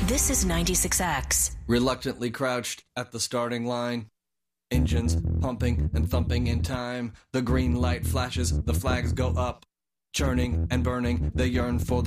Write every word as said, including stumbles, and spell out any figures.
This is ninety-six X. Reluctantly crouched at the starting line. Engines pumping and thumping in time. The green light flashes, the flags go up. Churning and burning, they yearn for the